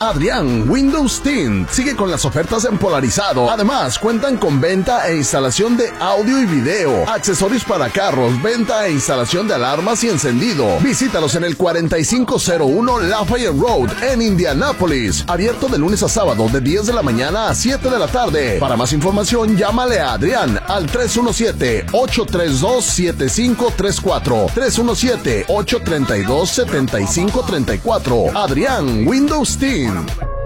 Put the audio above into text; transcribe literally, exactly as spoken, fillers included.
Adrián Windows Tint sigue con las ofertas en polarizado. Además, cuentan con venta e instalación de audio y video, accesorios para carros, venta e instalación de alarmas y encendido. Visítalos en el cuarenta y cinco cero uno Lafayette Road en Indianápolis. Abierto de lunes a sábado de diez de la mañana a siete de la tarde. Para más información, llámale a Adrián al tres uno siete, ocho tres dos, siete cinco tres cuatro. tres uno siete, ocho tres dos, siete cinco tres cuatro. Adrián Windows Team.